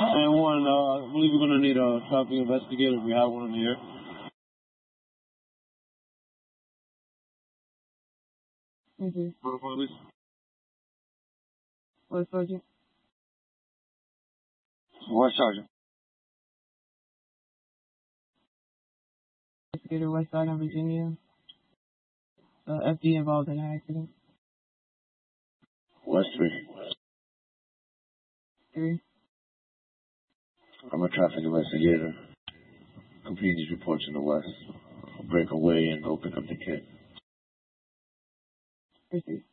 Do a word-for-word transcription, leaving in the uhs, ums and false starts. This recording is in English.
And one, uh, I believe we're going to need a traffic investigator if we have one in the air. Mm-hmm. Protocol, please. What, Sergeant? What, Sergeant? Investigator West Side of Virginia. Uh, F D involved in an accident. West three. Three. I'm a traffic investigator. Complete these reports in the West. I'll break away and go pick up the kid. Proceed.